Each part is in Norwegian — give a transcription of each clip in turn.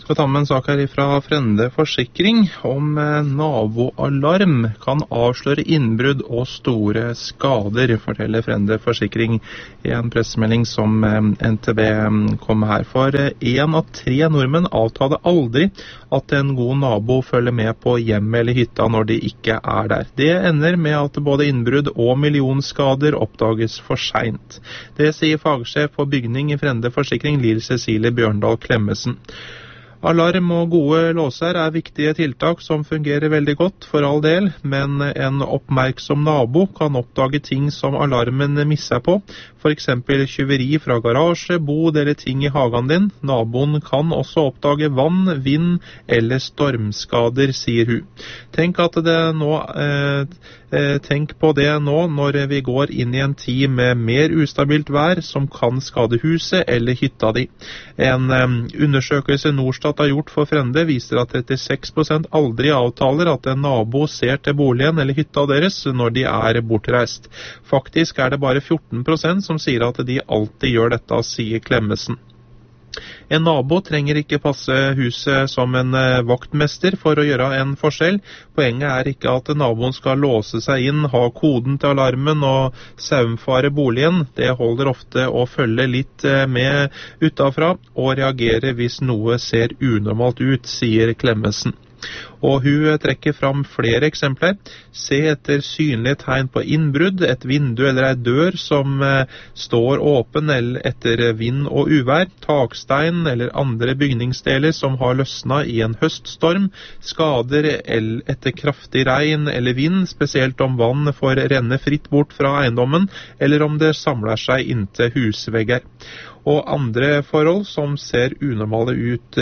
Skal ta med en sak her fra Frende Forsikring om naboalarm kan avsløre innbrudd og store skader, forteller Frende Forsikring i en pressemelding som NTB kom her. For 1 av 3 nordmenn avtaler aldri at en god nabo følger med på hjemmet eller hytta når de ikke er der. Det ender med at både innbrudd og millionskader oppdages for sent. Det sier fagsjef på bygning i Frende Forsikring, Lill Cecilie Bjørndal Klemmesen. Alarm og gode låser er viktige tiltak som fungerer veldig godt for all del, men en oppmerksom nabo kan oppdage ting som alarmen misser på, for eksempel tyveri fra garasje, bod eller ting i hagen din. Naboen kan også oppdage vann, vind eller stormskader, sier hun. Tenk på det nå når vi går inn i en tid med mer ustabilt vær som kan skade huset eller hytta di. En undersøkelse Norstat har gjort for Frende viser at 36% aldri avtaler at en nabo ser til boligen eller hytta deres når de er bortreist. Faktisk er det bare 14% som sier at de alltid gjør dette, sier Klemmesen. En nabo trenger ikke passe huset som en vaktmester for å gjøre en forskjell. Poenget er ikke at naboen skal låse seg inn, ha koden til alarmen og saumfare boligen. Det holder ofte å følge litt med utenfra og reagere hvis noe ser unormalt ut, sier Klemmesen. Og hun trekker fram flere eksempler. Se etter synlige tegn på innbrudd, et vindu eller en dør som står åpen eller etter vind og uvær, takstein eller andre bygningsdeler som har løsnet i en høststorm, skader etter kraftig regn eller vind, spesielt om vann får renne fritt bort fra eiendommen, eller om det samler seg inntil husvegger. Og andre forhold som ser unormale ut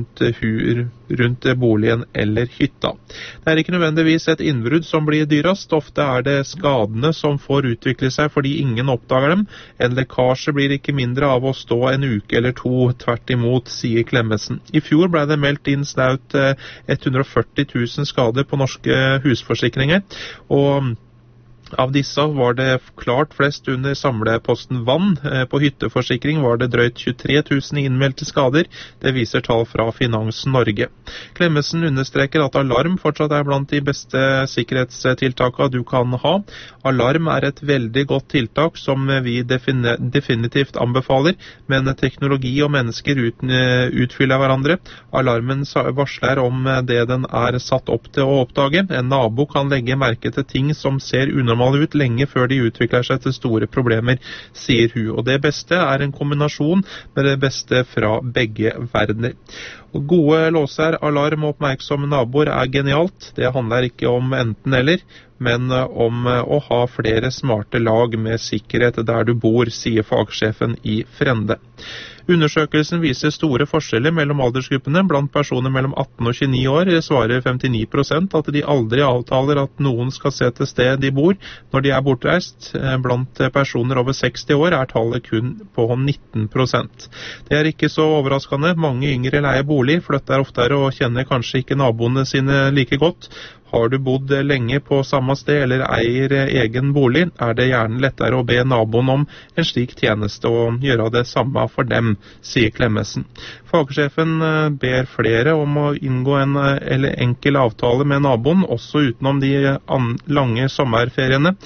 rundt boligen eller hytta. Det er ikke nødvendigvis et innbrudd som blir dyrast, ofte er det skadene som får utvikle seg fordi ingen oppdager dem. En lekkasje blir ikke mindre av å stå en uke eller 2, tvert imot, sier Klemmesen. I fjor ble det meldt inn snaut 140 000 skader på norske husforsikringer, og av disse var det klart flest under samleposten vann. På hytteforsikring var det drøyt 23 000 innmeldte skader. Det viser tall fra Finans Norge. Klemmesen understreker at alarm fortsatt er blant de beste sikkerhetstiltakene du kan ha. Alarm er et veldig godt tiltak som vi definitivt anbefaler, men teknologi og mennesker utfyller hverandre. Alarmen varsler om det den er satt opp til å oppdage. En nabo kan legge merke til ting som ser unormalt ut lenge før de utvikler seg til store problemer, sier hun. Og det beste er en kombinasjon med det beste fra begge verdener. Og gode låser, alarm og oppmerksomme naboer er genialt. Det handler ikke om enten eller, men om å ha flere smarte lag med sikkerhet der du bor, sier fagsjefen i Frende. Undersøkelsen viser store forskjeller mellom aldersgruppene. Blant personer mellom 18 og 29 år svarer 59% at de aldri avtaler at noen skal se til sted de bor når de er bortreist. Blant personer over 60 år er tallet kun på 19%. Det er ikke så overraskende. Mange yngre leier bolig, flytter oftere og kjenner kanskje ikke naboene sine like godt. Har du bodd lenge på samme sted eller eier egen bolig, er det gjerne lettere å be naboen om en slik tjeneste og gjøre det samme for dem, sier Klemmesen. Fagsjefen ber flere om å inngå en enkel avtale med naboen, også utenom de lange sommerferiene.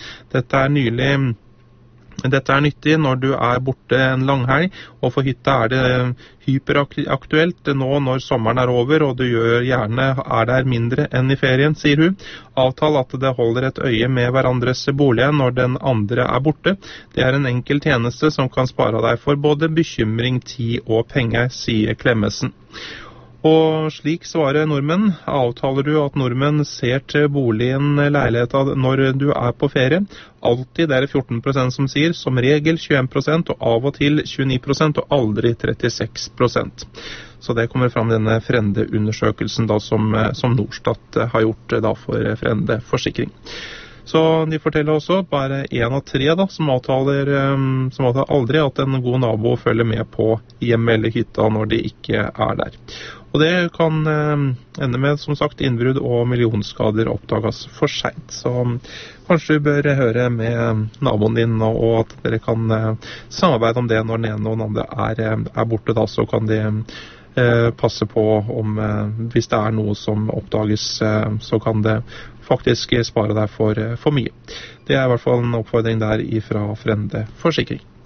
Dette er nyttig når du er borte en langhelg, og for hytta er det hyperaktuelt nå når sommeren er over, og du gjerne er der mindre enn i ferien, sier hun. Avtal at det holder et øye med hverandres bolig når den andre er borte. Det er en enkel tjeneste som kan spare deg for både bekymring, tid og penger, sier Klemmesen. Og slik svarer nordmenn. Avtaler du at nordmenn ser til boligen, leiligheten når du er på ferie? Alltid er det 14% som sier, som regel 21%, og av og til 29%, og aldri 36%. Så det kommer fram i denne Frende-undersøkelsen da, som Norstat har gjort da, for Frende Forsikring. Så de forteller også bare 1 av 3 da, som avtaler aldri at en god nabo følger med på hjemme eller hytta når de ikke er der. Og det kan ende med, som sagt, innbrudd og millionskader oppdages for sent. Så kanskje du bør høre med naboen din, og at dere kan samarbeide om det når den ene og den andre er borte. Da, så kan de passe på om hvis det noe som oppdages, så kan det faktisk spare deg for mye. Det I hvert fall en oppfordring der fra Frende Forsikring.